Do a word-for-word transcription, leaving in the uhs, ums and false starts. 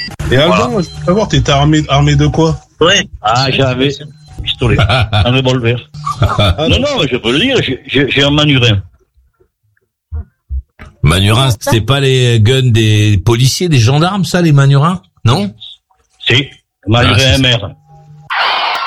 Et Alban, voilà. Je veux savoir, t'étais armé, armé de quoi? Ouais. Ah, j'avais un pistolet, un revolver. Ah, non, non, je peux le dire, j'ai, j'ai un Manurin. Manurin, c'était pas les guns des policiers, des gendarmes, ça, les Manurins? Non? Si, Manurin ah, M R.